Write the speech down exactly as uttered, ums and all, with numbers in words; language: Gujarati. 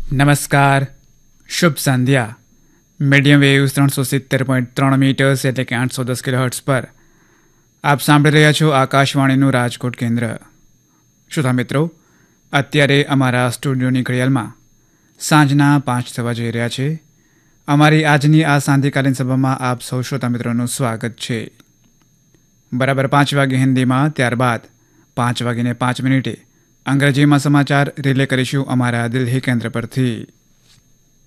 નમસ્કાર, શુભ સંધ્યા. મીડિયમ વેવ્સ ત્રણસો સિત્તેર પોઈન્ટ ત્રણ મીટર્સ એટલે કે આઠસો દસ કિલો હર્ટ્સ પર આપ સાંભળી રહ્યા છો આકાશવાણીનું રાજકોટ કેન્દ્ર. શ્રોતા મિત્રો, અત્યારે અમારા સ્ટુડિયોની ઘડિયાળમાં સાંજના પાંચ થવા જઈ રહ્યા છે. અમારી આજની આ સાંધિકાલીન સભામાં આપ સૌ શ્રોતા મિત્રોનું સ્વાગત છે. બરાબર પાંચ વાગે હિન્દીમાં, ત્યારબાદ પાંચ વાગીને પાંચ મિનિટે અંગ્રેજીમાં સમાચાર રિલે કરીશું અમારા દિલ્હી કેન્દ્ર પરથી.